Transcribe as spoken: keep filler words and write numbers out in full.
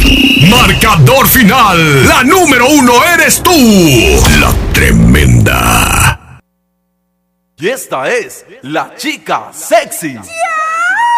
Marcador final. La número uno eres tú. La Tremenda. Y esta es la chica sexy. Yeah.